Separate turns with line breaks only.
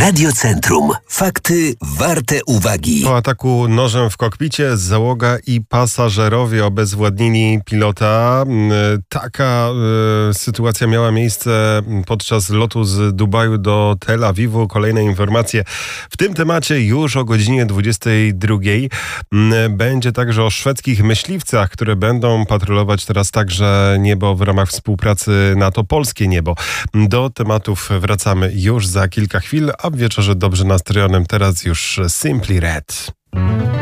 Radiocentrum. Fakty warte uwagi.
Po ataku nożem w kokpicie załoga i pasażerowie obezwładnili pilota. Taka sytuacja miała miejsce podczas lotu z Dubaju do Tel Awiwu. Kolejne informacje w tym temacie już o godzinie 22. Będzie także o szwedzkich myśliwcach, które będą patrolować teraz także niebo w ramach współpracy NATO-polskie niebo. Do tematów wracamy już za kilka chwil, a w wieczorze dobrze nastrojonym teraz już Simply Red.